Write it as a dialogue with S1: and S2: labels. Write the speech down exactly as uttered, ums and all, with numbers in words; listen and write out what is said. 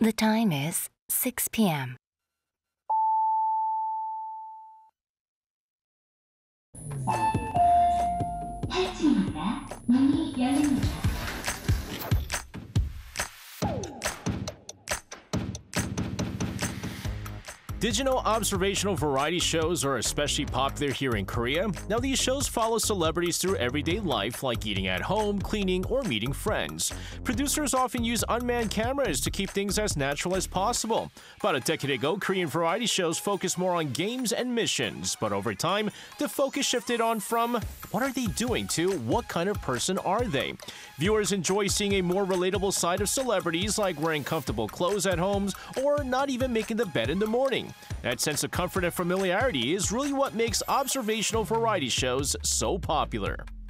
S1: The time is six p m
S2: 팔 층입니다. 문이 열립니다.
S3: Did you know observational variety shows are especially popular here in Korea? Now, these shows follow celebrities through everyday life, like eating at home, cleaning, or meeting friends. Producers often use unmanned cameras to keep things as natural as possible. About a decade ago, Korean variety shows focused more on games and missions, but over time, the focus shifted on from what are they doing to what kind of person are they? Viewers enjoy seeing a more relatable side of celebrities, like wearing comfortable clothes at homes or not even making the bed in the morning. That sense of comfort and familiarity is really what makes observational variety shows so popular.